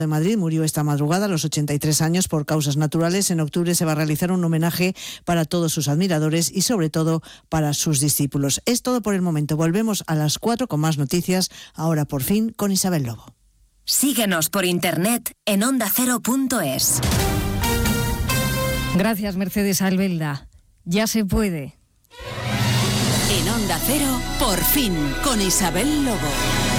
de Madrid murió esta madrugada a los 83 años por causas naturales. En octubre se va a realizar un homenaje para todos sus admiradores y sobre todo para sus discípulos. Es todo por el momento. Volvemos a las 4 con más noticias, ahora por fin con Isabel Lobo. Síguenos por internet en ondacero.es. Gracias, Mercedes Albelda. Ya se puede. En Onda Cero, por fin, con Isabel Lobo.